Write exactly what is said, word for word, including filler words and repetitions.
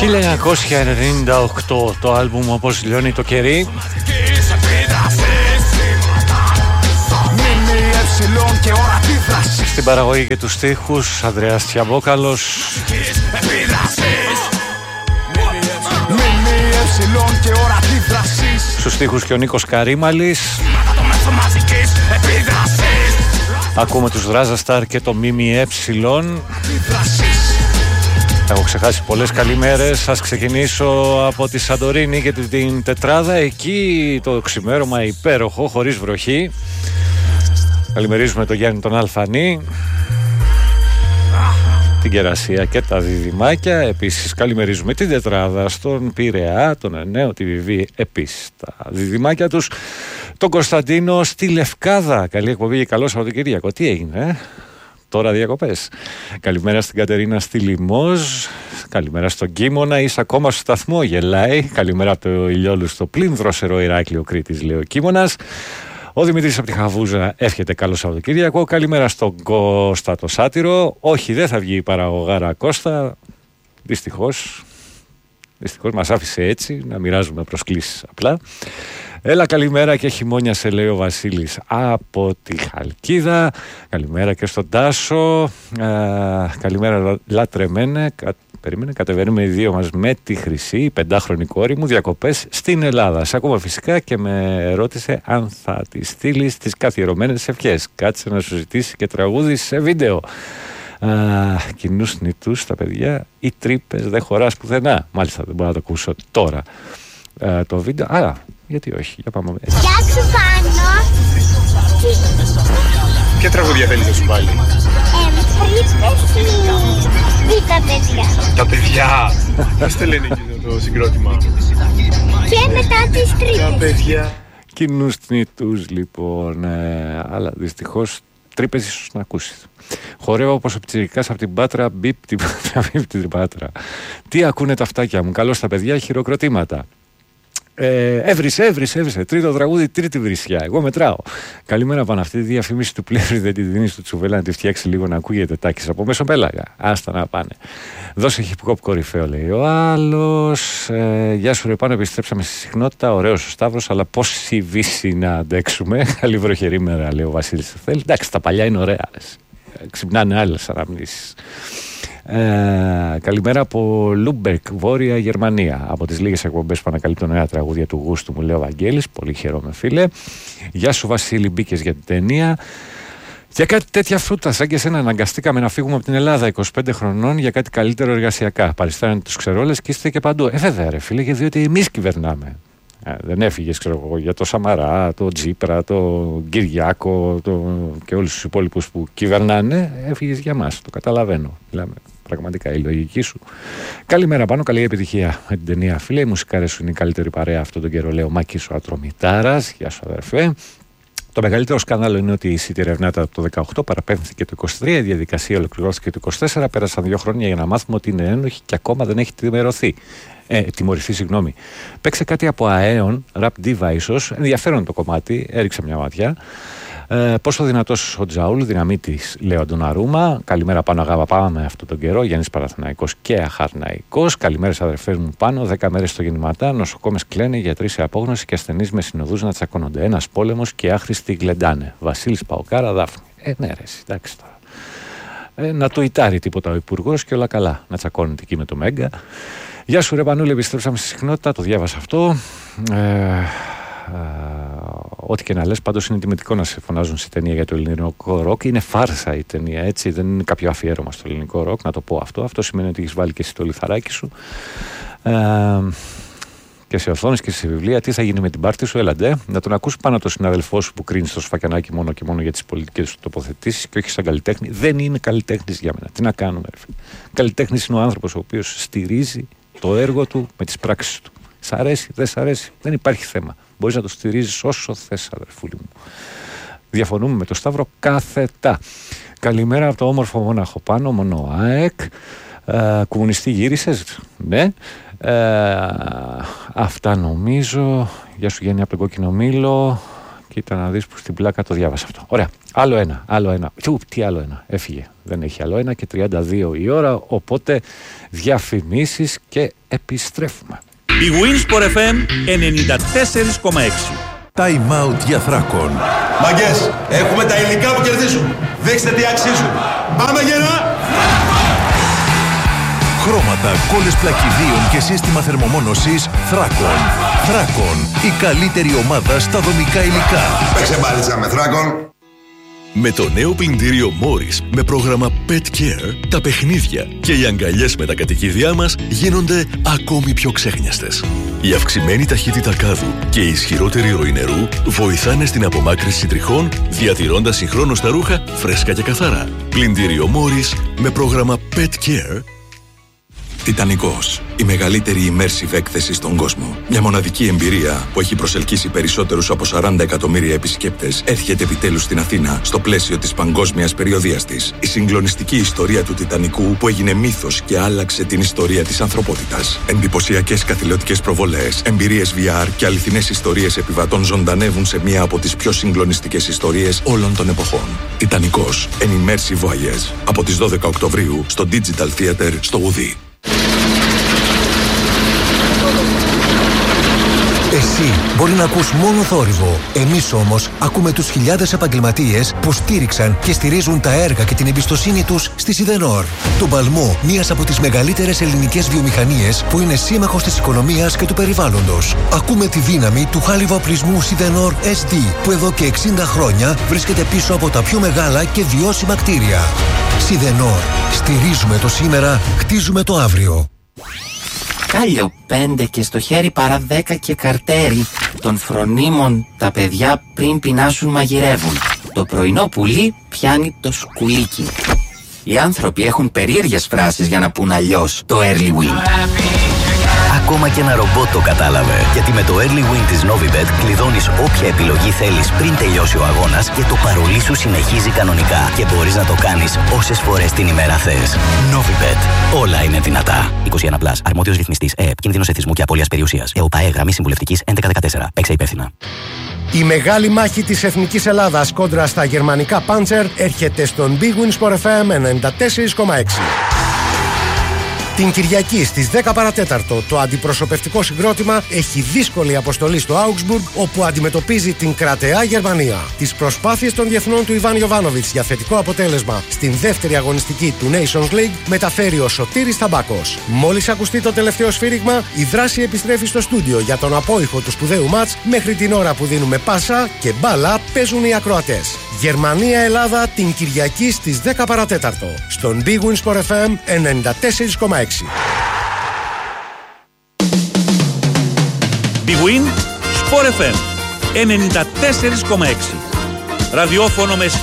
χίλια εννιακόσια ενενήντα οκτώ το άλμπουμ όπως λιώνει το κερί. Στην παραγωγή και τους στίχους Ανδρέας Τσιαμπόκαλος. Στους στίχους και ο Νίκος Καρύμαλης. Ακούμε τους Ράζασταρ και το ΜΜΕ. Έχω ξεχάσει πολλές καλημέρες. Ας ξεκινήσω από τη Σαντορίνη και την Τετράδα. Εκεί το ξημέρωμα υπέροχο, χωρίς βροχή. Καλημερίζουμε τον Γιάννη τον Αλφανή, την Κερασία και τα Διδυμάκια. Επίσης καλημερίζουμε την Τετράδα στον Πειραιά, τον Εννέο, τη Βιβί, επίσης τα Διδυμάκια τους. Τον Κωνσταντίνο στη Λευκάδα. Καλή εκπομπή και καλό Σαββατοκύριακο. Τι έγινε, ε? Τώρα διακοπές. Καλημέρα στην Κατερίνα στη Λιμόζ. Καλημέρα στον Κίμωνα. Είσαι ακόμα στο σταθμό, γελάει. Καλημέρα από το Ηλιόλου στο πλην δροσερό Ηράκλειο Κρήτης, λέει ο Κίμωνας. Ο Δημήτρης από τη Χαβούζα εύχεται καλό Σαββατοκύριακο. Καλημέρα στον Κώστα το Σάτυρο. Όχι, δεν θα βγει η παραγωγάρα Κώστα. Δυστυχώς. Δυστυχώς μας άφησε έτσι να μοιράζουμε προσκλήσεις απλά. Έλα καλημέρα και χειμώνια σε, λέει ο Βασίλης από τη Χαλκίδα. Καλημέρα και στον Τάσο. Α, καλημέρα λατρεμένε. Κα, περίμενε, κατεβαίνουμε οι δύο μας με τη Χρυσή, η πεντάχρονη κόρη μου, διακοπές στην Ελλάδα. Σε ακόμα φυσικά και με ρώτησε αν θα τη στείλει τις καθιερωμένες ευχές. Κάτσε να σου ζητήσει και τραγούδι σε βίντεο. Α, κοινούς νητούς τα παιδιά, οι τρύπες δεν χωράς πουθενά. Μάλιστα δεν μπορώ να το ακούσω τώρα α, το βίντεο. Α, γιατί όχι, για πάμε. Γεια σου Πάνο. Ποια τραγούδια θέλεις να σου βάλει? Τρύπες ή τα παιδιά? Τα παιδιά. Πώς το λένε εκείνο το συγκρότημα? Και μετά τις τρύπες. Τα παιδιά. Κοινούς νητούς λοιπόν, ε, αλλά δυστυχώς τρύπες ίσως να ακούσεις. Χορεύω όπως ο πιτσιρικάς από την Πάτρα, μπιπ την Πάτρα. Τι ακούνε τα αυτάκια μου, καλώς τα παιδιά, χειροκροτήματα. Ε, έβρισε, έβρισε, έβρισε. Τρίτο τραγούδι, τρίτη βρισιά. Εγώ μετράω. Καλημέρα πάνω. Αυτή τη διαφήμιση του Πλεύρη δεν τη δίνει στο Τσουβέλα να τη φτιάξει λίγο να ακούγεται τάκης από Μεσοπέλαγα. Άστα να πάνε. Δώσε hip hop κορυφαίο, λέει ο άλλος. Ε, γεια σου, ρε πάνω. Επιστρέψαμε στη συχνότητα. Ωραίος ο Σταύρος, αλλά πόση βύση να αντέξουμε. Καλή βροχερή μέρα, λέει ο Βασίλης. Θέλει. Εντάξει, τα παλιά είναι ωραία. Ξυπνάνε άλλες αναμνήσεις. Ε, καλημέρα από Λούμπερκ, Βόρεια Γερμανία. Από τις λίγες εκπομπές που ανακαλύπτω νέα τραγούδια του γούστου μου, λέει ο Βαγγέλης. Πολύ χαίρομαι, φίλε. Γεια σου, Βασίλη, μπήκες για την ταινία. Για κάτι τέτοια φρούτα, σαν και εσένα, αναγκαστήκαμε να φύγουμε από την Ελλάδα είκοσι πέντε χρονών για κάτι καλύτερο εργασιακά. Παριστάνετε τους ξερόλες και είστε και παντού. Ε, βέβαια, ρε φίλε, γιατί διότι εμείς κυβερνάμε. Ε, δεν έφυγες, ξέρω εγώ, για το Σαμαρά, το Τζίπρα, το Κυριάκο το... και όλους τους υπόλοιπους που κυβερνάνε. Έφυγες για μας. Το καταλαβαίνω. Μιλάμε. Πραγματικά η λογική σου. Καλημέρα πάνω, καλή επιτυχία με την ταινία, φίλε. Οι μουσικάρες σου είναι η καλύτερη παρέα αυτόν τον καιρό, λέει ο Μάκης ο Ατρομητάρας. Γεια σου, αδερφέ. Το μεγαλύτερο σκάνδαλο είναι ότι η City ερευνάται από το δεκαοκτώ, παραπέμφθηκε το είκοσι τρία, η διαδικασία ολοκληρώθηκε το είκοσι τέσσερα, πέρασαν δύο χρόνια για να μάθουμε ότι είναι ένοχη και ακόμα δεν έχει τιμωρηθεί. Ε, τιμωρηθεί, συγγνώμη. Παίξε κάτι από Αέον, Rap Diva ίσως. Ενδιαφέρον το κομμάτι, έριξε μια ματιά. Ε, πόσο δυνατός ο Τζαούλ, δυναμίτης, λέει ο Αντωναρούμα. Καλημέρα πάνω, αγάπα, πάμε αυτόν τον καιρό. Γιάννης Παραθηναϊκός και Αχαρναϊκός. Καλημέρες αδερφές μου πάνω. Δέκα μέρες στο γεννηματά. Νοσοκόμες κλαίνε, γιατροί σε απόγνωση και ασθενείς με συνοδούς να τσακώνονται. Ένας πόλεμος και άχρηστοι γλεντάνε. Βασίλης Παοκάρα, Δάφνη. Ε, ναι, ρε, εντάξει τώρα. Ε, να το ητάρει τίποτα ο υπουργός και όλα καλά. Να τσακώνεται εκεί με το Μέγκα. Γεια σου, ρε Πανούλη, επιστρέψαμε στη συχνότητα. Το διάβασα αυτό. Ε, Uh, ό,τι και να λες, πάντως είναι τιμητικό να σε φωνάζουν σε ταινία για το ελληνικό ροκ. Είναι φάρσα η ταινία, έτσι. Δεν είναι κάποιο αφιέρωμα στο ελληνικό ροκ. Να το πω αυτό. Αυτό σημαίνει ότι έχεις βάλει και εσύ το λιθαράκι σου. Uh, και σε οθόνες και σε βιβλία. Τι θα γίνει με την πάρτι σου, έλαντε. Να τον ακούσει πάνω το συναδελφό σου που κρίνει στο σφακιανάκι μόνο και μόνο για τις πολιτικές του τοποθετήσεις και όχι σαν καλλιτέχνη. Δεν είναι καλλιτέχνης για μένα. Τι να κάνουμε, ρε φίλε. Καλλιτέχνης είναι ο άνθρωπος ο οποίος στηρίζει το έργο του με τις πράξεις του. Σ' αρέσει, δεν σ' αρέσει, δεν υπάρχει θέμα. Μπορείς να το στηρίζεις όσο θες, αδερφούλη μου. Διαφωνούμε με το Σταύρο κάθετα. Καλημέρα από το όμορφο Μόναχο πάνω, μόνο ΑΕΚ. Ε, κομμουνιστή γύρισες, ναι. Ε, αυτά νομίζω. Γεια σου Γιάννη από τον Κόκκινο Μήλο. κοίτα να δεις που στην πλάκα το διάβασα αυτό. Ωραία. Άλλο ένα. Άλλο ένα. Τσου, τι άλλο ένα. Έφυγε. Δεν έχει άλλο ένα και τριάντα δύο η ώρα. Οπότε διαφημίσεις και επιστρέφουμε. Η Winsport εφ εμ ενενήντα τέσσερα κόμμα έξι. Time out για Θράκον. Μαγκές, έχουμε τα υλικά που κερδίζουν. Δείξτε τι αξίζουν. Πάμε γερά! Χρώματα, κόλλες πλακιδίων και σύστημα θερμομόνωσης Θράκον. Θράκον, η καλύτερη ομάδα στα δομικά υλικά. Παίξε μπάλιτσα με Θράκον. Με το νέο πλυντήριο Morris με πρόγραμμα Pet Care, τα παιχνίδια και οι αγκαλιές με τα κατοικίδια μας γίνονται ακόμη πιο ξέχνιαστες. Η αυξημένη ταχύτητα κάδου και η ισχυρότερη ροή νερού βοηθάνε στην απομάκρυνση τριχών, διατηρώντας συγχρόνως τα ρούχα φρέσκα και καθαρά. Πλυντήριο Morris με πρόγραμμα Pet Care. Τιτανικός, η μεγαλύτερη immersive έκθεση στον κόσμο. Μια μοναδική εμπειρία που έχει προσελκύσει περισσότερους από σαράντα εκατομμύρια επισκέπτες έρχεται επιτέλους στην Αθήνα στο πλαίσιο της παγκόσμιας περιοδείας της. Η συγκλονιστική ιστορία του Τιτανικού που έγινε μύθος και άλλαξε την ιστορία της ανθρωπότητας. Εντυπωσιακές καθηλωτικές προβολές, εμπειρίες βι αρ και αληθινές ιστορίες επιβατών ζωντανεύουν σε μία από τις πιο συγκλονιστικές ιστορίες όλων των εποχών. Τιτανικός, an immersive voyage. Από τις δώδεκα Οκτωβρίου στο Digital Theater στο Ουδί. Εσύ μπορεί να ακούς μόνο θόρυβο. Εμείς όμως ακούμε τους χιλιάδες επαγγελματίες που στήριξαν και στηρίζουν τα έργα και την εμπιστοσύνη τους στη Σιδενόρ. Τον παλμό μιας από τις μεγαλύτερες ελληνικές βιομηχανίες που είναι σύμμαχος της οικονομίας και του περιβάλλοντος. Ακούμε τη δύναμη του χάλιβα οπλισμού Σιδενόρ ες ντι που εδώ και εξήντα χρόνια βρίσκεται πίσω από τα πιο μεγάλα και βιώσιμα κτίρια. Σιδενόρ. Στηρίζουμε το σήμερα, χτίζουμε το αύριο. Κάλιο πέντε και στο χέρι παρά δέκα και καρτέρι. Των φρονίμων τα παιδιά πριν πεινάσουν μαγειρεύουν. Το πρωινό πουλί πιάνει το σκουλίκι. Οι άνθρωποι έχουν περίεργες φράσεις για να πούν αλλιώς το early win. Ακόμα και ένα ρομπότ το κατάλαβε. Γιατί με το early win της Novibet κλειδώνεις όποια επιλογή θέλεις πριν τελειώσει ο αγώνας και το παρολί σου συνεχίζει κανονικά. Και μπορείς να το κάνεις όσες φορές την ημέρα θες. Novibet. Όλα είναι δυνατά. είκοσι ένα πλας. Αρμόδιος ρυθμιστής ΕΕΠ. Κίνδυνος εθισμού και απώλειας περιουσίας. ΕΟΠΑΕ. Γραμμή συμβουλευτικής έντεκα δεκατέσσερα. Παίξε υπεύθυνα. Η μεγάλη μάχη της Εθνικής Ελλάδας κόντρα στα γερμανικά Panzer έρχεται στον Big Win Sport εφ εμ ενενήντα τέσσερα κόμμα έξι. Την Κυριακή στις δέκα παρατέταρτο το αντιπροσωπευτικό συγκρότημα έχει δύσκολη αποστολή στο Augsburg, όπου αντιμετωπίζει την κρατεά Γερμανία. Τις προσπάθειες των διεθνών του Ιβάν Γιοβάνοβιτς για θετικό αποτέλεσμα στην δεύτερη αγωνιστική του Nations League μεταφέρει ο Σωτήρης Ταμπάκος. Μόλις ακουστεί το τελευταίο σφύριγμα, η δράση επιστρέφει στο στούντιο για τον απόϊχο του σπουδαίου μάτς. Μέχρι την ώρα που δίνουμε πάσα και μπάλα παίζουν οι ακροατές. Γερμανία-Ελλάδα την Κυριακή στις δέκα παρατέταρτο στον Big Win Sport εφ εμ ενενήντα τέσσερα κόμμα έξι. Big Win Sport εφ εμ ενενήντα τέσσερα κόμμα έξι. Ραδιόφωνο με